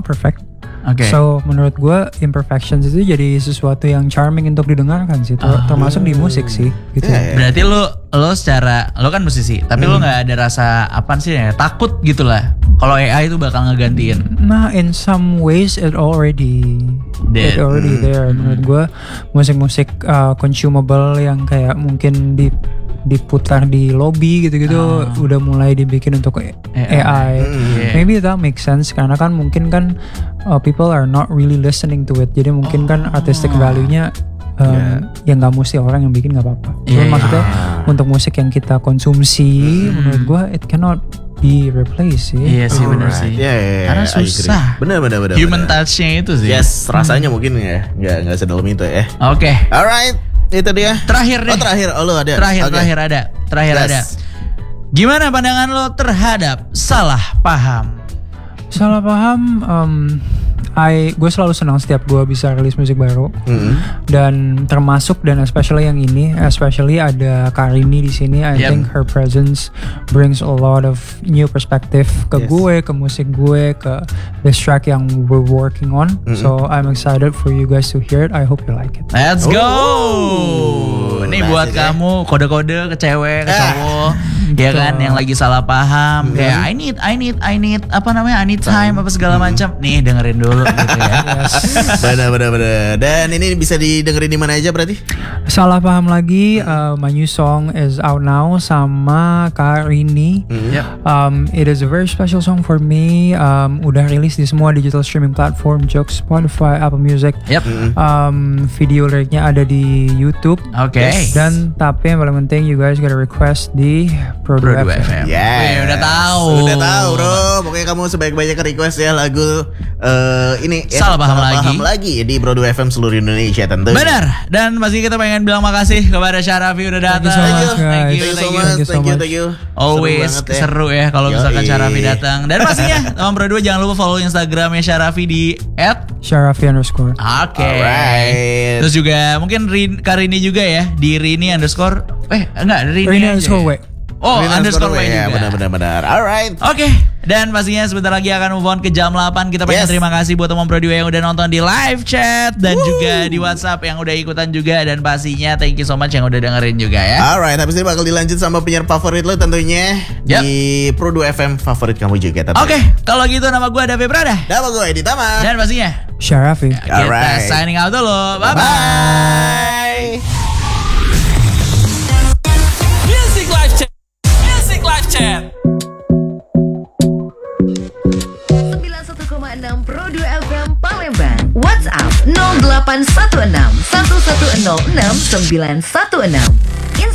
not perfect. Oke. So menurut gue imperfections itu jadi sesuatu yang charming untuk didengarkan sih, termasuk di musik sih gitu. Berarti lo secara lo kan musisi, tapi lo nggak ada rasa apa sih ya, takut gitu lah kalau AI itu bakal ngegantiin. Nah, in some ways it already there. Menurut gue musik-musik consumable yang kayak mungkin diputar di lobby gitu-gitu udah mulai dibikin untuk AI. Maybe that makes sense karena kan mungkin kan people are not really listening to it. Jadi mungkin kan artistic value-nya ya nggak mesti orang yang bikin nggak apa-apa. Cuman maksudnya untuk musik yang kita konsumsi, menurut gue it cannot be replaced sih. Iya sih benar sih. Karena susah. Benar. Human touch-nya itu sih. Yes, rasanya mungkin ya nggak sedalam itu ya. Oke. Alright, itu dia. Terakhir deh. Terakhir. Lo ada. Terakhir ada. Gimana pandangan lo terhadap salah paham? Salah paham, gue selalu senang setiap gue bisa rilis musik baru, dan termasuk dan especially yang ini, especially ada Karini di sini. I think her presence brings a lot of new perspective ke gue, ke musik gue, ke this track yang we're working on. So I'm excited for you guys to hear it. I hope you like it. Let's go. Ini buat kamu kode-kode ke cewek, ke cowok, ya kan, yang lagi salah paham, kayak I need apa namanya, I need time apa segala macam. Nih dengerin dulu gitu ya. Benar. Dan ini bisa didengerin di mana aja berarti? Salah paham lagi, my new song is out now sama Karini. It is a very special song for me. Udah rilis di semua digital streaming platform, Joox, Spotify, Apple Music. Video liriknya ada di YouTube. Oke. Dan tapi yang paling penting, you guys gotta request di Pro2 FM. Yes. Udah tahu bro. Pokoknya kamu sebaik-baiknya request ya lagu ini Salah paham lagi di Pro2 FM seluruh Indonesia tentu. Benar. Dan pasti kita pengen bilang makasih kepada Syarafi udah datang. Thank you Thank you. Always seru ya kalau misalkan Syarafi datang. Dan pastinya teman Pro2 jangan lupa follow Instagramnya Syarafi di @Syarafi_. Oke. Terus juga mungkin Karini juga ya di Rini_. Rini _W. Oh, underscore W juga. Benar. Alright. Oke. Dan pastinya sebentar lagi akan move on ke jam 8. Kita pengen terima kasih buat teman Pro2 yang udah nonton di live chat dan juga di WhatsApp yang udah ikutan juga, dan pastinya thank you so much yang udah dengerin juga ya. Alright, habis ini bakal dilanjut sama penyiar favorit lo tentunya di Pro2 FM favorit kamu juga tentunya. Oke, kalau gitu nama gue David Prada. Nama gue Edi Tama. Dan pastinya Syarafi. Kita signing out dulu. Bye-bye. Music Live Chat. 91,6 Pro2 FM Palembang. WhatsApp 0816 1106 916.